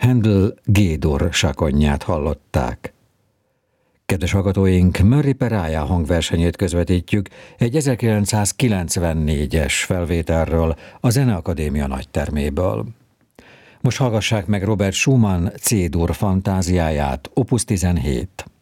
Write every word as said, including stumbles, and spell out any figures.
Handel G-dur sakonját hallották. Kedves hallgatóink, Murray Peraja hangversenyét közvetítjük egy ezerkilencszázkilencvennégyes felvételről a Zeneakadémia nagyterméből. Most hallgassák meg Robert Schumann C-dur fantáziáját, opus tizenhét.